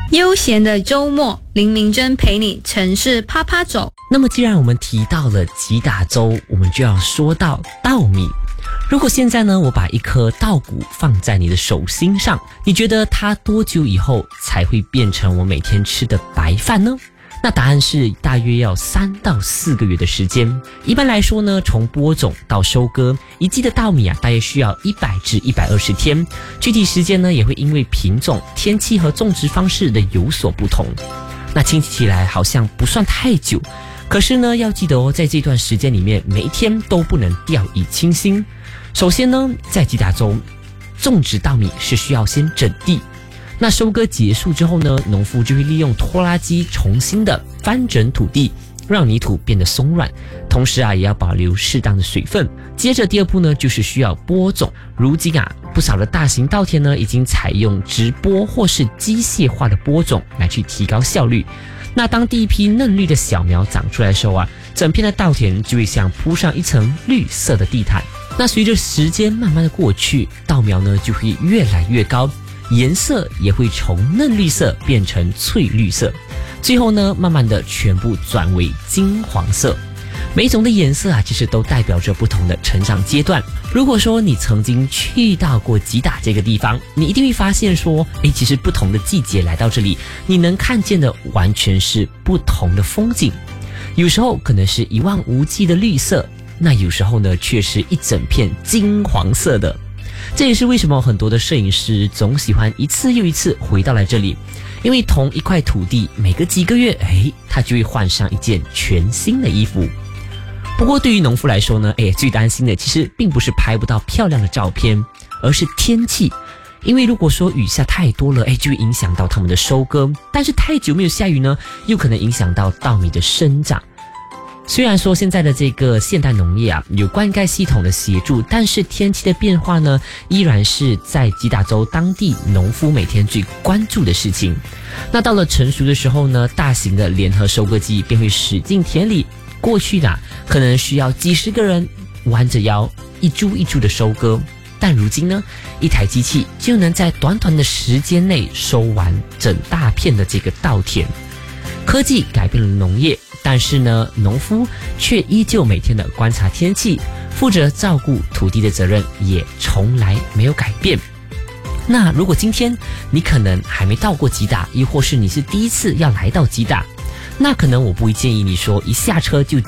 悠闲的周末，林明珍陪你城市趴趴走。 那么既然我们提到了吉打州，我们就要说到稻米。如果现在呢，我把一颗稻谷放在你的手心上，你觉得它多久以后才会变成我每天吃的白饭呢？那答案是大约要3到4个月的时间。一般来说呢，从播种到收割，一季的稻米啊，大约需要100至120天。具体时间呢，也会因为品种、天气和种植方式的有所不同。那听起来好像不算太久，可是呢，要记得哦，在这段时间里面，每一天都不能掉以轻心。首先呢，在吉打州种植稻米是需要先整地。那收割结束之后呢，农夫就会利用拖拉机重新的翻整土地，让泥土变得松软，同时啊，也要保留适当的水分。接着第二步呢，就是需要播种。如今啊，不少的大型稻田呢，已经采用直播或是机械化的播种来去提高效率。那当第一批嫩绿的小苗长出来的时候啊，整片的稻田就会像铺上一层绿色的地毯。那随着时间慢慢的过去，稻苗呢就会越来越高，颜色也会从嫩绿色变成翠绿色，最后呢，慢慢的全部转为金黄色。每一种的颜色啊，其实都代表着不同的成长阶段。如果说你曾经去到过吉打这个地方，你一定会发现说，其实不同的季节来到这里，你能看见的完全是不同的风景。有时候可能是一望无际的绿色，那有时候呢，却是一整片金黄色的。这也是为什么很多的摄影师总喜欢一次又一次回到来这里，因为同一块土地，每隔几个月，他就会换上一件全新的衣服。不过对于农夫来说呢，最担心的其实并不是拍不到漂亮的照片，而是天气。因为如果说雨下太多了，就会影响到他们的收割，但是太久没有下雨呢，又可能影响到稻米的生长。虽然说现在的这个现代农业啊，有灌溉系统的协助，但是天气的变化呢，依然是在吉打州当地农夫每天最关注的事情。那到了成熟的时候呢，大型的联合收割机便会驶进田里。过去呢，可能需要几十个人弯着腰一株一株的收割，但如今呢，一台机器就能在短短的时间内收完整大片的这个稻田。科技改变了农业，但是呢，农夫却依旧每天的观察天气，负责照顾土地的责任也从来没有改变。那如果今天你可能还没到过吉打，又或是你是第一次要来到吉打，那可能我不会建议你说一下车就